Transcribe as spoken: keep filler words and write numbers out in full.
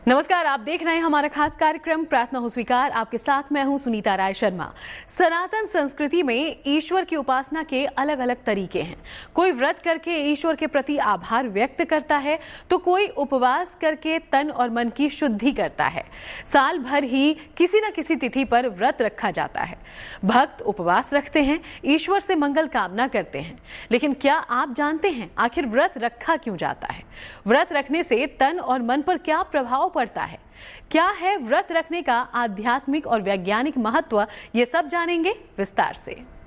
नमस्कार, आप देख रहे हैं हमारा खास कार्यक्रम प्रार्थना हो स्वीकार। आपके साथ मैं हूं सुनीता राय शर्मा। सनातन संस्कृति में ईश्वर की उपासना के अलग अलग तरीके हैं। कोई व्रत करके ईश्वर के प्रति आभार व्यक्त करता है तो कोई उपवास करके तन और मन की शुद्धि करता है। साल भर ही किसी न किसी तिथि पर व्रत रखा जाता है। भक्त उपवास रखते हैं, ईश्वर से मंगल कामना करते हैं। लेकिन क्या आप जानते हैं आखिर व्रत रखा क्यों जाता है? व्रत रखने से तन और मन पर क्या प्रभाव पड़ता है? क्या है व्रत रखने का आध्यात्मिक और वैज्ञानिक महत्व? ये सब जानेंगे विस्तार से।